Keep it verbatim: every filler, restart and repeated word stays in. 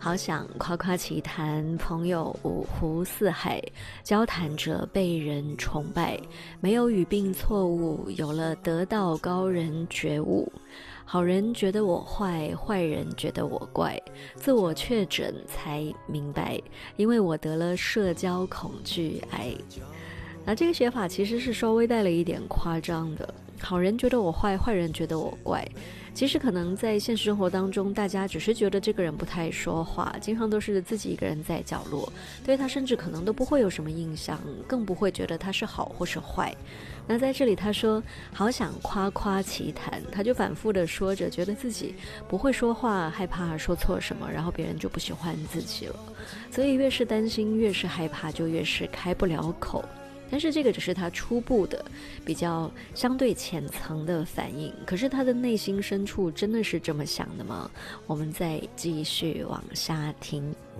好想夸夸其谈，朋友五湖四海，交谈着被人崇拜，没有语病错误，有了得道高人觉悟。好人觉得我坏，坏人觉得我怪，自我确诊才明白，因为我得了社交恐惧癌。那这个写法其实是稍微带了一点夸张的，好人觉得我坏，坏人觉得我怪。其实可能在现实生活当中，大家只是觉得这个人不太说话，经常都是自己一个人在角落，对他甚至可能都不会有什么印象，更不会觉得他是好或是坏。那在这里他说好想夸夸其谈，他就反复的说着，觉得自己不会说话，害怕说错什么，然后别人就不喜欢自己了，所以越是担心越是害怕，就越是开不了口。但是这个只是他初步的比较相对浅层的反应，可是他的内心深处真的是这么想的吗？我们再继续往下听。